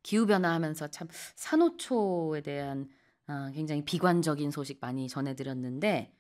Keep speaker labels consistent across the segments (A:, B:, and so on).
A: 기후변화하면서 참 산호초에 대한 굉장히 비관적인 소식 많이 전해드렸는데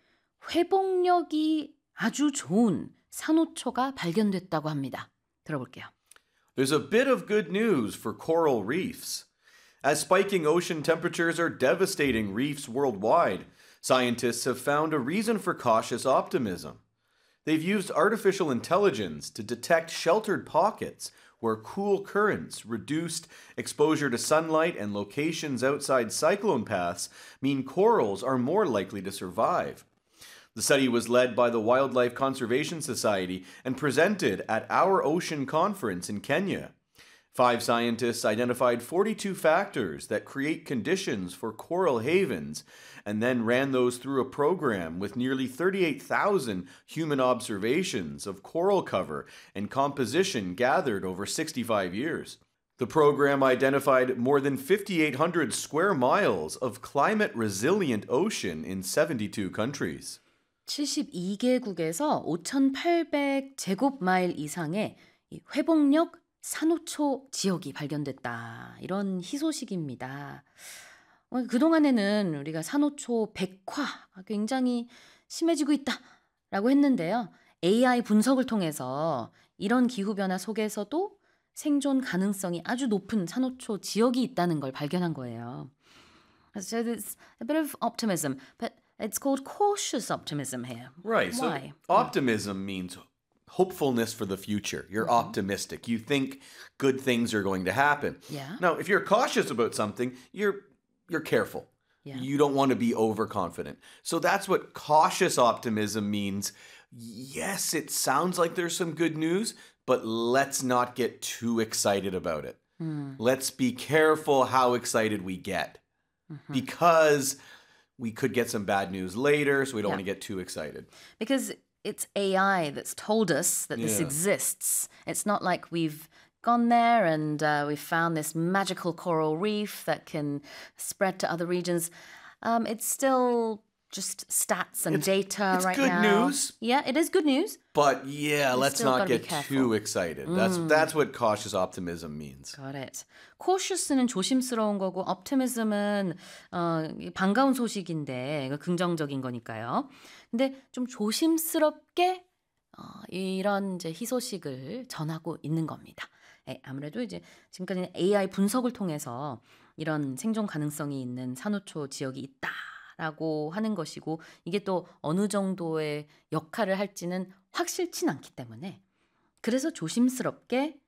A: 회복력이 아주 좋은 산호초가 발견됐다고 합니다. 들어볼게요.
B: There's a bit of good news for coral reefs. As spiking ocean temperatures are devastating reefs worldwide, scientists have found a reason for cautious optimism. They've used artificial intelligence to detect sheltered pockets where cool currents, reduced exposure to sunlight, and locations outside cyclone paths mean corals are more likely to survive. The study was led by the Wildlife Conservation Society and presented at Our Ocean Conference in Kenya. 5 scientists identified 42 factors that create conditions for coral havens and then ran those through a program with nearly 38,000 human observations of coral cover and composition gathered over 65 years. The program identified more than 5,800 square miles of climate-resilient ocean in 72 countries.
A: 72개국에서 5,800제곱마일 이상의 이 회복력 산호초 지역이 발견됐다. 이런 희소식입니다. 그동안에는 우리가 산호초 백화가 굉장히 심해지고 있다라고 했는데요. AI 분석을 통해서 이런 기후변화 속에서도 생존 가능성이 아주 높은 산호초 지역이 있다는 걸 발견한 거예요. So there's a bit of optimism, but it's called cautious optimism here.
B: Right.
A: Why?
B: So optimism means hopefulness for the future. You're optimistic. You think good things are going to happen.
A: Yeah.
B: Now, if you're cautious about something, you're careful.
A: Yeah.
B: You don't want to be overconfident. So that's what cautious optimism means. Yes, it sounds like there's some good news, but let's not get too excited about it. Let's be careful how excited we get because we could get some bad news later, so we don't want to get too excited.
A: Because it's AI that's told us that this exists. It's not like we've gone there and we've found this magical coral reef that can spread to other regions. It's still just stats and data
B: it's
A: right
B: good
A: now.
B: news.
A: Yeah, it is good news.
B: But yeah, let's
A: still
B: not
A: gotta be
B: get
A: careful.
B: too excited. That's what cautious optimism means.
A: Got it. cautious는 조심스러운 거고 optimism은 반가운 소식인데 긍정적인 거니까요. 근데 좀 조심스럽게 이런 이제 희소식을 전하고 있는 겁니다. 아무래도 이제 지금까지는 AI 분석을 통해서 이런 생존 가능성이 있는 산호초 지역이 있다라고 하는 것이고 이게 또 어느 정도의 역할을 할지는 확실치 않기 때문에 그래서 조심스럽게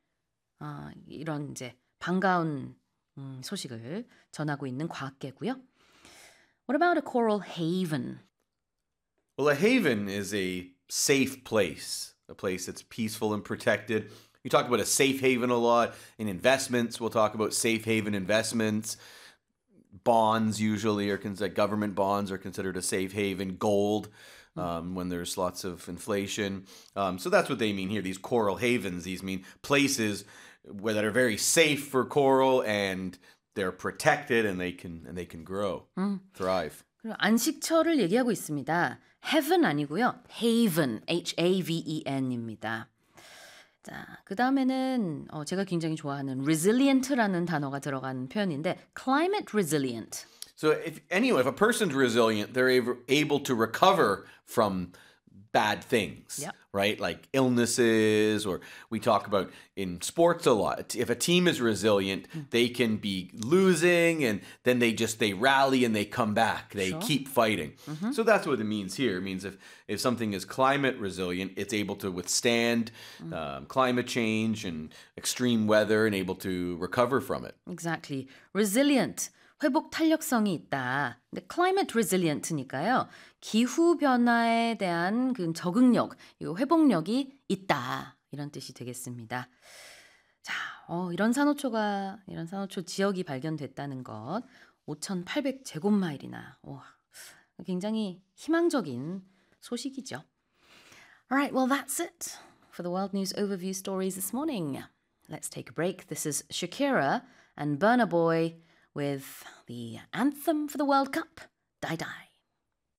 A: 이런 이제 반가운 소식을 전하고 있는 과학계고요. What about a coral haven?
B: Well, a haven is a safe place, a place that's peaceful and protected. We talk about a safe haven a lot. In investments, we'll talk about safe haven investments. Bonds usually are considered, government bonds are considered a safe haven. Gold, when there's lots of inflation. So that's what they mean here. These coral havens, these mean places that are very safe for coral and they're protected and they can grow, thrive.
A: 그리고 안식처를 얘기하고 있습니다. heaven 아니고요. haven, H-A-V-E-N입니다. 자, 그 다음에는 제가 굉장히 좋아하는 resilient라는 단어가 들어간 표현인데 climate resilient.
B: So if a person's resilient, they're able to recover from bad things,
A: Yep.
B: right? Like illnesses, or we talk about in sports a lot. If a team is resilient, they can be losing and then they rally and they come back. They keep fighting. So that's what it means here. It means if something is climate resilient, it's able to withstand climate change and extreme weather and able to recover from it.
A: Exactly. resilient. 회복 탄력성이 있다. 근데 climate resilient니까요. 기후 변화에 대한 그 적응력, 회복력이 있다. 이런 뜻이 되겠습니다. 자, 이런 산호초 지역이 발견됐다는 것. 5,800제곱마일이나. 와, 굉장히 희망적인 소식이죠. Alright, well that's it for the World News Overview stories this morning. Let's take a break. This is Shakira and Burna Boy with the anthem for the World Cup, Die Die.